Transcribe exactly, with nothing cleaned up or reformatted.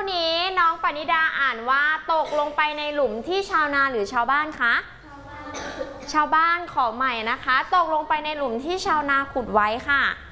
นี้น้องปณิดาอ่านว่าตกลงไปในหลุมที่ชาวนาหรือชาวบ้านคะชาวบ้านขอใหม่นะคะตกลงไปในหลุมที่ชาวนาขุดไว้ค่ะ